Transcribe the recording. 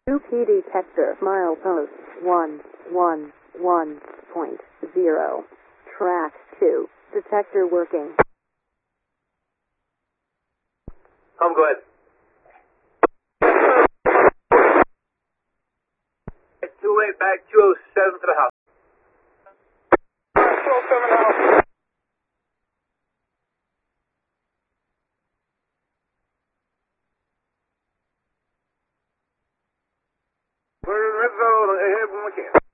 UP detector milepost 111.0. Track 2. Detector working. Go ahead. 28 back 207 for the house. 207 house. We're in the red zone. Ahead when we can.